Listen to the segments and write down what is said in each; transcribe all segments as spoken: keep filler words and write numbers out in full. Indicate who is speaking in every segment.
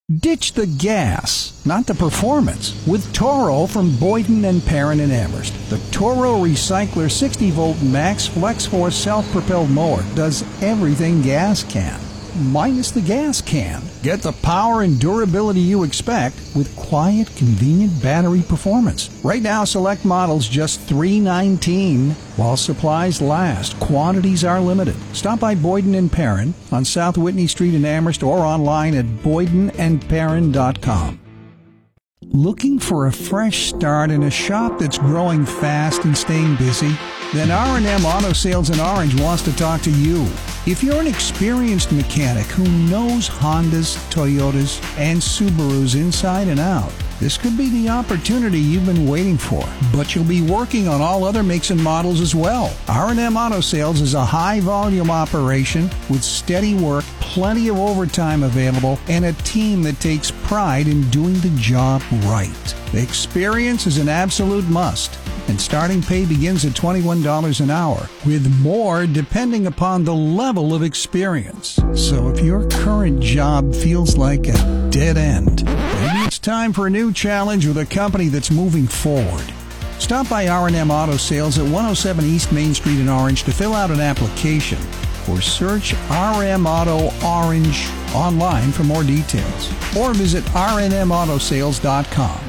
Speaker 1: Ditch the gas, not the performance, with Toro from Boyden and Perrin in Amherst. The Toro Recycler sixty volt max flex force self-propelled mower does everything gas can, minus the gas can. Get the power and durability you expect with quiet, convenient battery performance. Right now, select models just three hundred nineteen dollars while supplies last. Quantities are limited. Stop by Boyden and Perrin on South Whitney Street in Amherst or online at boyden and perrin dot com. Looking for a fresh start in a shop that's growing fast and staying busy? Then R and M Auto Sales in Orange wants to talk to you. If you're an experienced mechanic who knows Hondas, Toyotas, and Subarus inside and out, this could be the opportunity you've been waiting for. But you'll be working on all other makes and models as well. R and M Auto Sales is a high-volume operation with steady work, plenty of overtime available, and a team that takes pride in doing the job right. Experience is an absolute must, and starting pay begins at twenty-one dollars an hour, with more depending upon the level of experience. So if your current job feels like a dead end, maybe it's time for a new challenge with a company that's moving forward. Stop by R and M Auto Sales at one oh seven East Main Street in Orange to fill out an application, or search R M Auto Orange online for more details, or visit r n m auto sales dot com.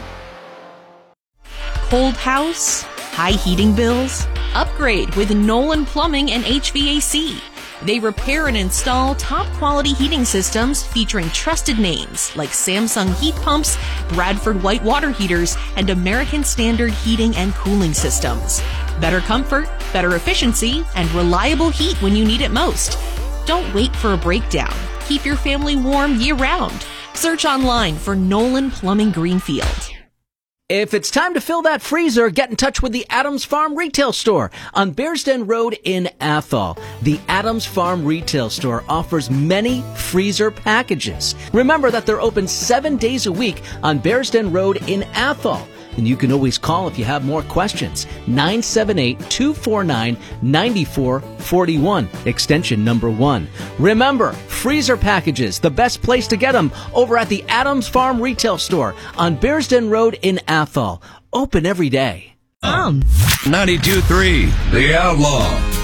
Speaker 2: Cold house? High heating bills? Upgrade with Nolan Plumbing and H V A C. They repair and install top-quality heating systems featuring trusted names like Samsung heat pumps, Bradford white water heaters, and American Standard heating and cooling systems. Better comfort, better efficiency, and reliable heat when you need it most. Don't wait for a breakdown. Keep your family warm year-round. Search online for Nolan Plumbing Greenfield.
Speaker 3: If it's time to fill that freezer, get in touch with the Adams Farm Retail Store on Bearsden Road in Athol. The Adams Farm Retail Store offers many freezer packages. Remember that they're open seven days a week on Bearsden Road in Athol. And you can always call if you have more questions. nine seven eight, two four nine, nine four four one, extension number one. Remember, freezer packages, the best place to get them, over at the Adams Farm Retail Store on Bearsden Road in Athol. Open every day.
Speaker 2: Um.
Speaker 4: ninety-two point three The Outlaw.